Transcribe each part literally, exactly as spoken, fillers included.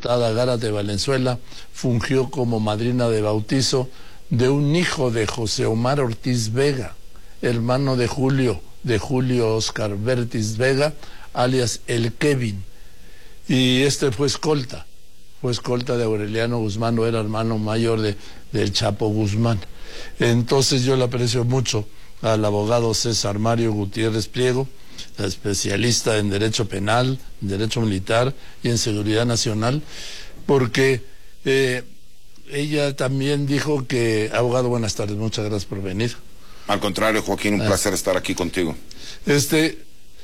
diputada Gárate Valenzuela fungió como madrina de bautizo de un hijo de José Omar Ortiz Vega, hermano de Julio, de Julio Oscar Vértiz Vega, alias el Kevin. Y este fue escolta, fue escolta de Aureliano Guzmán, no era hermano mayor de, del Chapo Guzmán. Entonces yo le aprecio mucho al abogado César Mario Gutiérrez Pliego, especialista en Derecho Penal, en Derecho Militar y en Seguridad Nacional, porque eh, ella también dijo que... Abogado, buenas tardes, muchas gracias por venir. Al contrario, Joaquín, un ah. placer estar aquí contigo. Este,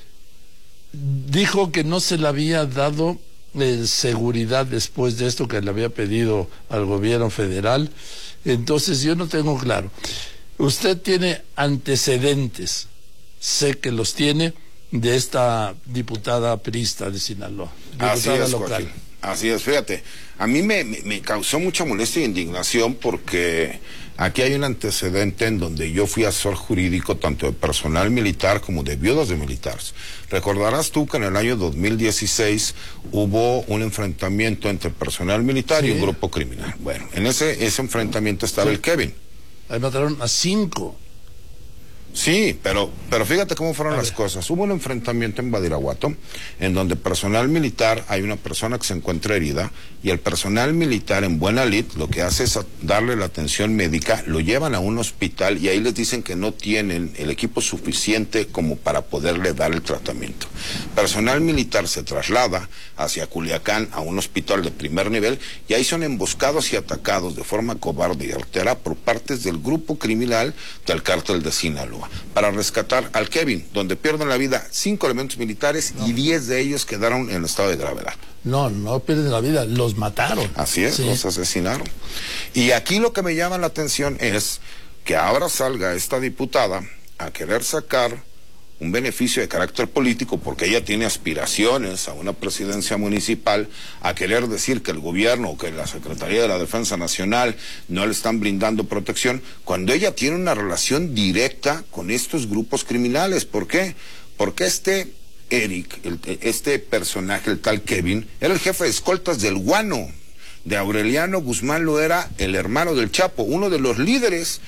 dijo que no se le había dado eh, seguridad después de esto que le había pedido al gobierno federal. Entonces yo no tengo claro. Usted tiene antecedentes, sé que los tiene, de esta diputada priista de Sinaloa, diputada Así es, local. Joaquín. Así es, fíjate, a mí me, me, me causó mucha molestia e indignación porque aquí hay un antecedente en donde yo fui asesor jurídico tanto de personal militar como de viudas de militares. Recordarás tú que en el año dos mil dieciséis hubo un enfrentamiento entre personal militar sí. y un grupo criminal. Bueno, en ese, ese enfrentamiento estaba sí. el Kevin. Ahí mataron a cinco. Sí, pero, pero fíjate cómo fueron las cosas. Hubo un enfrentamiento en Badiraguato, en donde personal militar, hay una persona que se encuentra herida, y el personal militar en buena lid lo que hace es darle la atención médica, lo llevan a un hospital y ahí les dicen que no tienen el equipo suficiente como para poderle dar el tratamiento. Personal militar se traslada hacia Culiacán a un hospital de primer nivel y ahí son emboscados y atacados de forma cobarde y altera por partes del grupo criminal del cártel de Sinaloa, para rescatar al Kevin, donde pierden la vida cinco elementos militares no. y diez de ellos quedaron en estado de gravedad. No, no pierden la vida, los mataron. Así es, sí. los asesinaron. Y aquí lo que me llama la atención es que ahora salga esta diputada a querer sacar un beneficio de carácter político porque ella tiene aspiraciones a una presidencia municipal, a querer decir que el gobierno o que la Secretaría de la Defensa Nacional no le están brindando protección, cuando ella tiene una relación directa con estos grupos criminales. ¿Por qué? Porque este Eric, el, este personaje, el tal Kevin, era el jefe de escoltas del Guano. De Aureliano Guzmán lo era el hermano del Chapo, uno de los líderes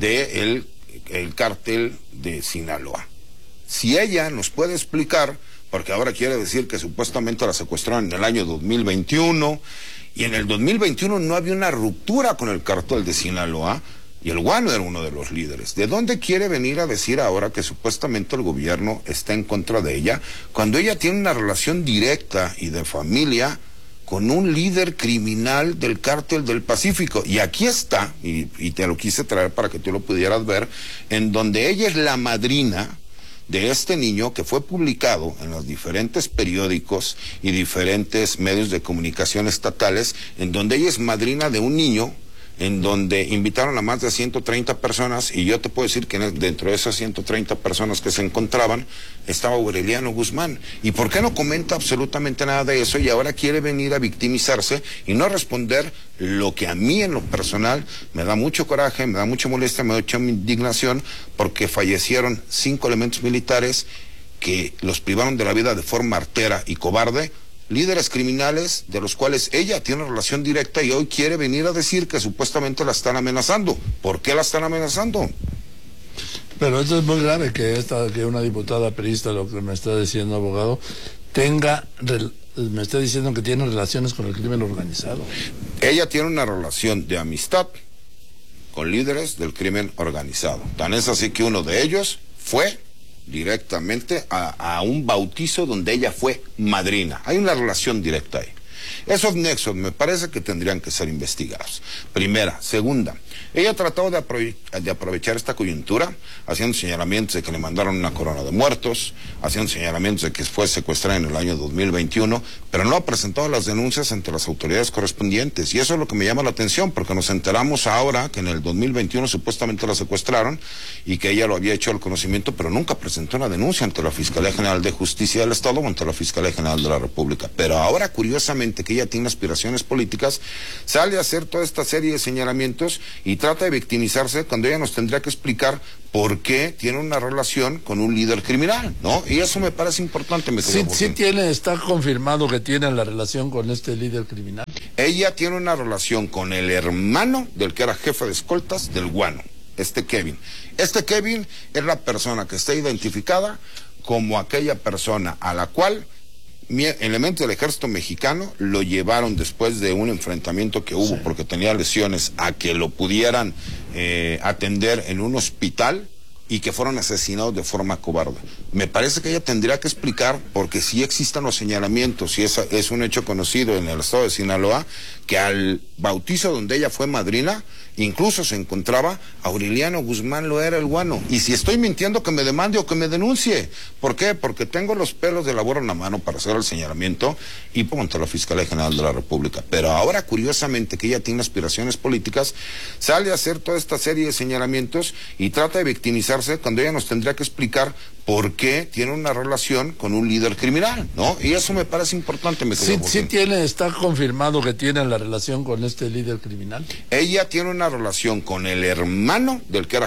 del el cártel de Sinaloa. Si ella nos puede explicar, porque ahora quiere decir que supuestamente la secuestraron en el año dos mil veintiuno, y en el dos mil veintiuno no había una ruptura con el cártel de Sinaloa, y el Guano era uno de los líderes. ¿De dónde quiere venir a decir ahora que supuestamente el gobierno está en contra de ella, cuando ella tiene una relación directa y de familia con un líder criminal del cártel del Pacífico? Y aquí está, y, y te lo quise traer para que tú lo pudieras ver, en donde ella es la madrina de este niño, que fue publicado en los diferentes periódicos y diferentes medios de comunicación estatales, en donde ella es madrina de un niño, en donde invitaron a más de ciento treinta personas, y yo te puedo decir que dentro de esas ciento treinta personas que se encontraban estaba Aureliano Guzmán. ¿Y por qué no comenta absolutamente nada de eso y ahora quiere venir a victimizarse y no responder lo que a mí en lo personal me da mucho coraje, me da mucha molestia, me da mucha indignación, porque fallecieron cinco elementos militares que los privaron de la vida de forma artera y cobarde, líderes criminales de los cuales ella tiene una relación directa, y hoy quiere venir a decir que supuestamente la están amenazando. ¿Por qué la están amenazando? Pero esto es muy grave, que esta que una diputada priista, lo que me está diciendo, abogado, tenga, me está diciendo que tiene relaciones con el crimen organizado. Ella tiene una relación de amistad con líderes del crimen organizado. Tan es así que uno de ellos fue directamente a, a un bautizo donde ella fue madrina. Hay una relación directa ahí. Esos nexos me parece que tendrían que ser investigados. Primera. Segunda, ella trató de, aprove de aprovechar esta coyuntura, haciendo señalamientos de que le mandaron una corona de muertos, haciendo señalamientos de que fue secuestrada en el año dos mil veintiuno, pero no ha presentado las denuncias ante las autoridades correspondientes. Y eso es lo que me llama la atención, porque nos enteramos ahora que en el dos mil veintiuno supuestamente la secuestraron y que ella lo había hecho al conocimiento, pero nunca presentó una denuncia ante la Fiscalía General de Justicia del Estado o ante la Fiscalía General de la República. Pero ahora, curiosamente, que ella tiene aspiraciones políticas, sale a hacer toda esta serie de señalamientos y trata de victimizarse cuando ella nos tendría que explicar por qué tiene una relación con un líder criminal, ¿no? Y eso me parece importante. Me sí, sí tiene, está confirmado que tiene la relación con este líder criminal. Ella tiene una relación con el hermano del que era jefe de escoltas del Guano, este Kevin. Este Kevin es la persona que está identificada como aquella persona a la cual elementos del ejército mexicano lo llevaron después de un enfrentamiento que hubo, sí, porque tenía lesiones, a que lo pudieran eh, atender en un hospital y que fueron asesinados de forma cobarde. Me parece que ella tendría que explicar, porque sí existen los señalamientos, y es, es un hecho conocido en el estado de Sinaloa, que al bautizo donde ella fue madrina, incluso se encontraba Aureliano Guzmán Loera el Guano. Y si estoy mintiendo, que me demande o que me denuncie. ¿Por qué? Porque tengo los pelos de la burra en la mano para hacer el señalamiento y pongo ante la Fiscalía General de la República. Pero ahora, curiosamente, que ella tiene aspiraciones políticas, sale a hacer toda esta serie de señalamientos y trata de victimizarse cuando ella nos tendría que explicar por qué tiene una relación con un líder criminal, ¿no? Y eso me parece importante. Me sí, sí tiene, está confirmado que tiene la relación con este líder criminal. Ella tiene una relación con el hermano del que era